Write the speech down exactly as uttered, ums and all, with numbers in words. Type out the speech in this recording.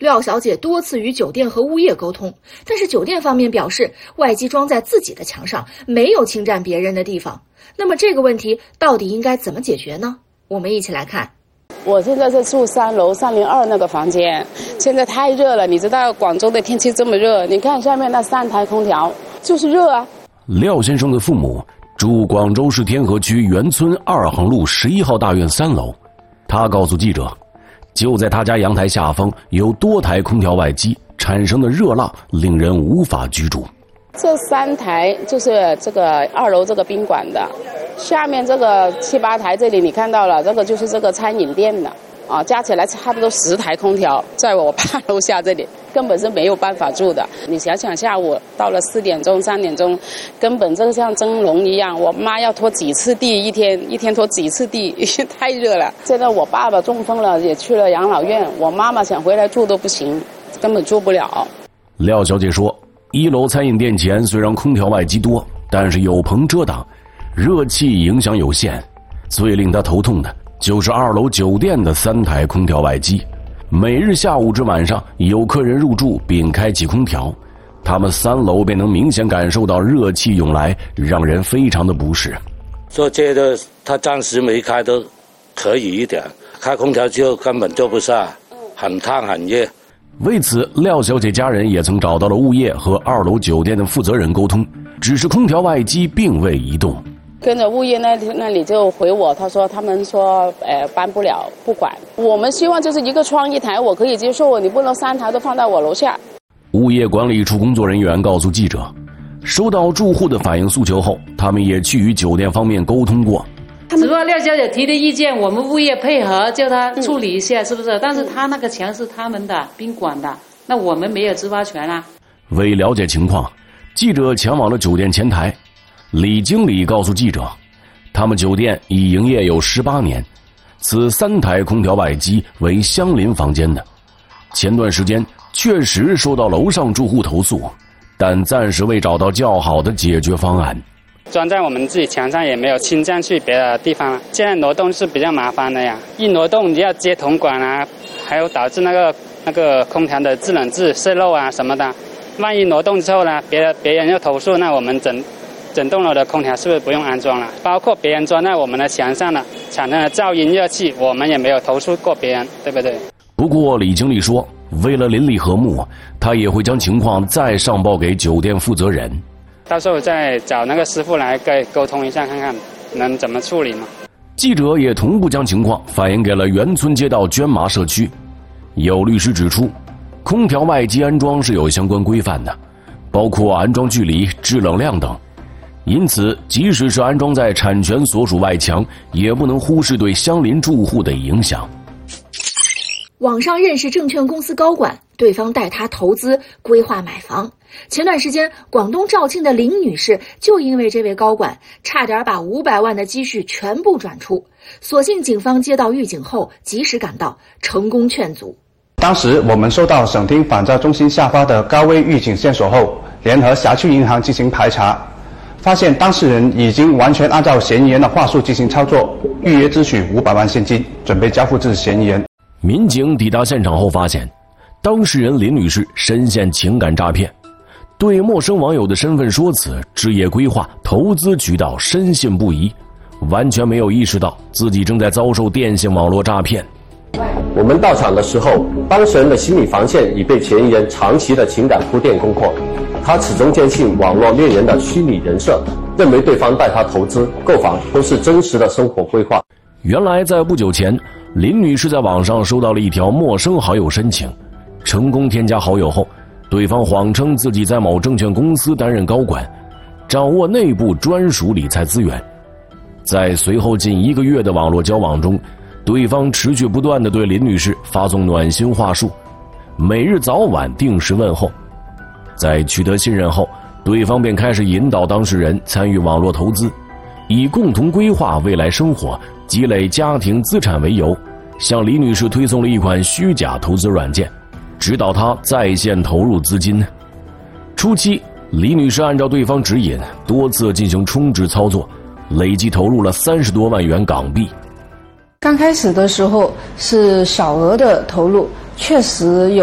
廖小姐多次与酒店和物业沟通，但是酒店方面表示外机装在自己的墙上，没有侵占别人的地方。那么这个问题到底应该怎么解决呢？我们一起来看。 我现在是住三楼三零二那个房间，现在太热了，你知道广州的天气这么热，你看下面那三台空调就是热啊。 廖先生的父母住广州市天河区元村二横路十一号大院三楼，他告诉记者，就在他家阳台下方有多台空调外机，产生的热浪令人无法居住。 这三台就是这个二楼这个宾馆的，下面这个七八台这里你看到了，这个就是这个餐饮店的啊，加起来差不多十台空调，在我爸楼下这里根本是没有办法住的。你想想，下午到了四点钟、三点钟，根本这个像蒸笼一样，我妈要拖几次地，一天一天拖几次地，太热了。现在我爸爸中风了，也去了养老院，我妈妈想回来住都不行，根本住不了。 廖小姐说，一楼餐饮店前虽然空调外机多，但是有棚遮挡，热气影响有限。最令她头痛的就是二楼酒店的三台空调外机，每日下午至晚上有客人入住并开启空调，他们三楼便能明显感受到热气涌来，让人非常的不适。 说这个他暂时没开都可以一点，开空调就根本做不下，很烫很热。 为此，廖小姐家人也曾找到了物业和二楼酒店的负责人沟通，只是空调外机并未移动。 跟着物业那那里就回我，他说他们说呃搬不了，不管。我们希望就是一个窗一台，我可以接受，你不能三台都放到我楼下。 物业管理处工作人员告诉记者，收到住户的反映诉求后，他们也去与酒店方面沟通过。 只不过廖小姐提的意见，我们物业配合叫她处理一下，嗯、是不是？但是她那个墙是他们的宾馆的，那我们没有执法权啊。 为了解情况，记者前往了酒店前台。李经理告诉记者，他们酒店已营业有十八年，此三台空调外机为相邻房间的。前段时间确实收到楼上住户投诉，但暂时未找到较好的解决方案。 装在我们自己墙上也没有侵占去别的地方，现在挪动是比较麻烦的呀，一挪动你要接铜管啊，还有导致那个那个空调的制冷剂泄漏啊什么的，万一挪动之后呢，别的别人又投诉，那我们整整栋楼的空调是不是不用安装了？包括别人装在我们的墙上了，产生了噪音热气，我们也没有投诉过别人，对不对？ 不过李经理说，为了邻里和睦，他也会将情况再上报给酒店负责人。 到时候再找那个师傅来跟沟通一下，看看能怎么处理嘛。 记者也同步将情况反映给了元村街道捐麻社区。有律师指出，空调外机安装是有相关规范的，包括安装距离、制冷量等。因此，即使是安装在产权所属外墙，也不能忽视对相邻住户的影响。 网上认识证券公司高管，对方带他投资规划买房。前段时间，广东肇庆的林女士就因为这位高管，差点把五百万的积蓄全部转出。所幸警方接到预警后，及时赶到，成功劝阻。 当时我们收到省厅反诈中心下发的高危预警线索后，联合辖区银行进行排查，发现当事人已经完全按照嫌疑人的话术进行操作，预约支取五百万现金，准备交付至嫌疑人。 民警抵达现场后发现，当事人林女士深陷情感诈骗，对陌生网友的身份说辞、置业规划、投资渠道深信不疑，完全没有意识到自己正在遭受电信网络诈骗。 我们到场的时候，当事人的心理防线已被嫌疑人长期的情感铺垫攻破，他始终坚信网络恋人的虚拟人设，认为对方带他投资、购房都是真实的生活规划。 原来在不久前，林女士在网上收到了一条陌生好友申请，成功添加好友后，对方谎称自己在某证券公司担任高管，掌握内部专属理财资源。在随后近一个月的网络交往中，对方持续不断地对林女士发送暖心话术，每日早晚定时问候。在取得信任后，对方便开始引导当事人参与网络投资，以共同规划未来生活、积累家庭资产为由，向李女士推送了一款虚假投资软件，指导她在线投入资金。初期，李女士按照对方指引，多次进行充值操作，累计投入了三十多万元港币。 刚开始的时候是小额的投入，确实有